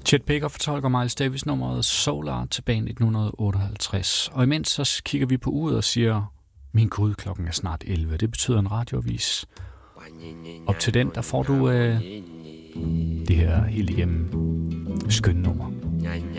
Chet Baker fortolker Miles Davis nummeret Solar tilbage i 1958. Og imens så kigger vi på uret og siger, min gud, klokken er snart 11. Det betyder en radioavis. Op til den, der får du det her helt igennem skønne nummer.